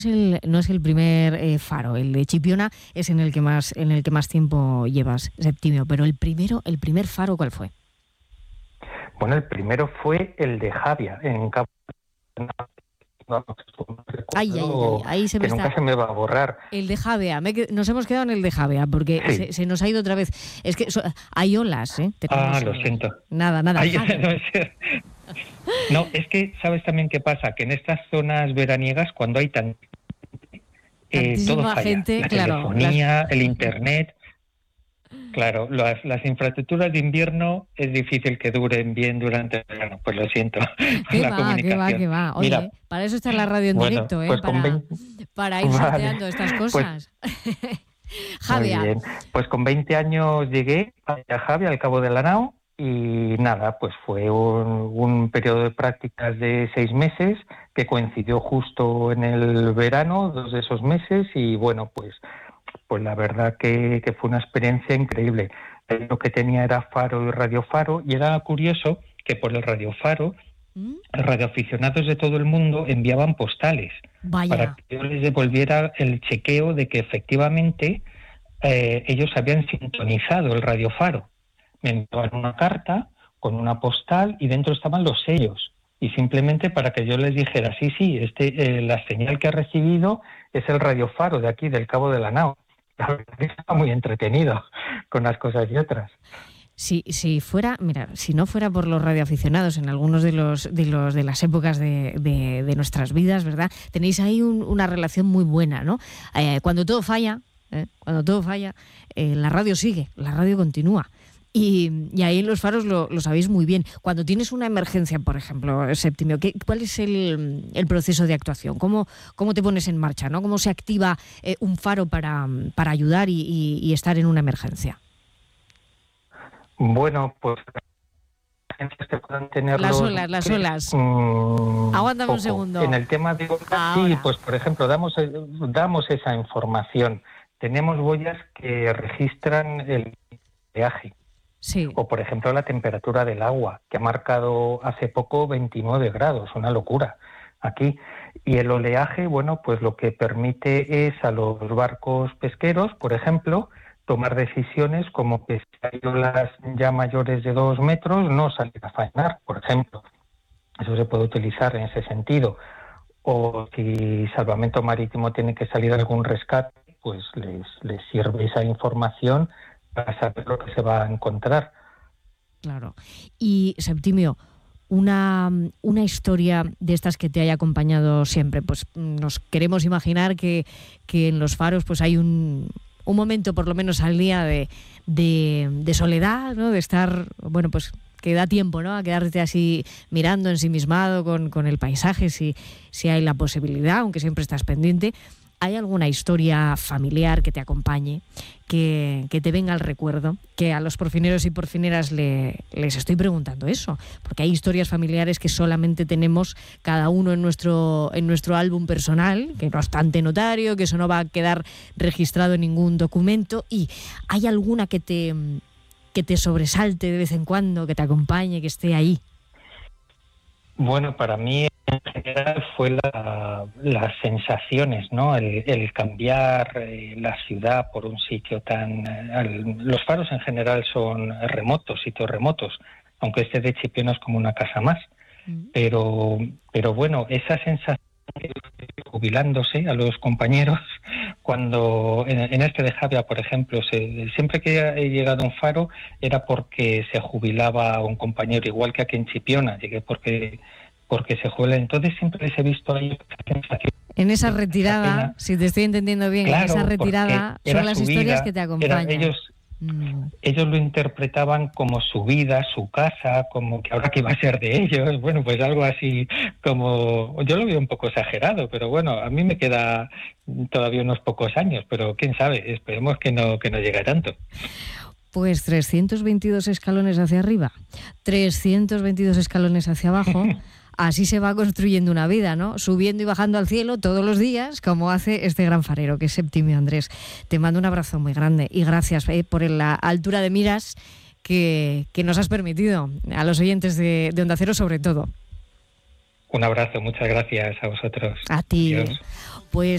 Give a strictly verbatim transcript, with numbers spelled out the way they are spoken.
El, no es el primer eh, faro, el de Chipiona es en el que más en el que más tiempo llevas, Septimio, pero el primero, el primer faro, ¿cuál fue? Bueno, el primero fue el de Javia, en Cabo. Ay, ay, ay, ahí se me que está. Nunca se me va a borrar. El de Javea, me, nos hemos quedado en el de Javea, porque sí. se, se nos ha ido otra vez. Es que so, hay olas, ¿eh? Tenemos, ah, lo siento. Nada, nada. Ay, no, es que, ¿sabes también qué pasa? Que en estas zonas veraniegas, cuando hay tan... Eh, todo falla. Gente, la claro, telefonía, las... el internet... Claro, las, las infraestructuras de invierno es difícil que duren bien durante el verano, pues lo siento. ¿Qué la va, comunicación. qué va, qué va? Oye, Mira, para eso está la radio en bueno, directo, ¿eh? Pues para, veinte... para ir vale. sorteando estas cosas. Pues, Javia. Muy bien. Pues con veinte años llegué a Javia, al Cabo de la Nao, y nada, pues fue un, un periodo de prácticas de seis meses que coincidió justo en el verano, dos de esos meses, y bueno, pues... Pues la verdad que, que fue una experiencia increíble. Lo que tenía era faro y radiofaro, y era curioso que por el radiofaro, ¿Mm? radioaficionados de todo el mundo enviaban postales. Vaya. Para que yo les devolviera el chequeo de que efectivamente eh, ellos habían sintonizado el radiofaro. Me enviaban una carta con una postal y dentro estaban los sellos. Y simplemente para que yo les dijera, sí, sí, este, eh, la señal que ha recibido es el radiofaro de aquí, del Cabo de la Nao. La verdad que estaba muy entretenido con unas cosas y otras. Si, si fuera, mira, si no fuera por los radioaficionados en algunos de los de los de las épocas de, de, de nuestras vidas, ¿verdad? Tenéis ahí un, una relación muy buena, ¿no? Eh, cuando todo falla, eh, cuando todo falla, eh, la radio sigue, la radio continúa. Y, y ahí en los faros lo, lo sabéis muy bien. Cuando tienes una emergencia, por ejemplo, Septimio, ¿qué, ¿cuál es el, el proceso de actuación? ¿Cómo, cómo te pones en marcha, ¿no? ¿Cómo se activa eh, un faro para, para ayudar y, y, y estar en una emergencia? Bueno, pues que puedan tener las los, olas, las olas. Mmm, Aguántame poco. un segundo. En el tema de olas, sí, pues por ejemplo, damos, damos esa información. Tenemos boyas que registran el oleaje. Sí. O, por ejemplo, la temperatura del agua, que ha marcado hace poco veintinueve grados, una locura aquí. Y el oleaje, bueno, pues lo que permite es a los barcos pesqueros, por ejemplo, tomar decisiones como que si hay olas ya mayores de dos metros, no salir a faenar, por ejemplo. Eso se puede utilizar en ese sentido. O si Salvamento Marítimo tiene que salir a algún rescate, pues les, les sirve esa información para saber lo que se va a encontrar. Claro. Y, Septimio, una, una historia de estas que te haya acompañado siempre, pues nos queremos imaginar que, que en los faros pues hay un, un momento, por lo menos al día, de, de, de soledad, ¿no? De estar, bueno, pues que da tiempo, ¿no? A quedarte así mirando, ensimismado con, con el paisaje, si, si hay la posibilidad, aunque siempre estás pendiente. ¿Hay alguna historia familiar que te acompañe, que, que te venga al recuerdo? Que a los porfineros y porfineras le, les estoy preguntando eso, porque hay historias familiares que solamente tenemos cada uno en nuestro, en nuestro álbum personal, que no está ante notario, que eso no va a quedar registrado en ningún documento. ¿Y hay alguna que te, que te sobresalte de vez en cuando, que te acompañe, que esté ahí? Bueno, para mí en general fue la, las sensaciones, ¿no? El, el cambiar eh, la ciudad por un sitio tan... Eh, los faros en general son remotos, sitios remotos, aunque este de Chipiona es como una casa más. Mm. Pero, pero bueno, esa sensación de jubilándose a los compañeros, cuando en, en este de Javia, por ejemplo, se, siempre que he llegado a un faro era porque se jubilaba un compañero, igual que aquí en Chipiona, llegué porque... porque se juega, entonces siempre les he visto ahí esa sensación. En esa retirada, esa si te estoy entendiendo bien, claro, en esa retirada son las historias vida, que te acompañan. Era, ellos, mm. ellos lo interpretaban como su vida, su casa, como que ahora que va a ser de ellos, bueno, pues algo así como, yo lo veo un poco exagerado, pero bueno, a mí me queda todavía unos pocos años, pero quién sabe, esperemos que no, que no llegue a tanto. Pues trescientos veintidós escalones hacia arriba, trescientos veintidós escalones hacia abajo. Así se va construyendo una vida, ¿no? Subiendo y bajando al cielo todos los días, como hace este gran farero, que es Septimio Andrés. Te mando un abrazo muy grande y gracias eh, por la altura de miras que, que nos has permitido, a los oyentes de, de Onda Cero sobre todo. Un abrazo, muchas gracias a vosotros. A ti. Adiós. Pues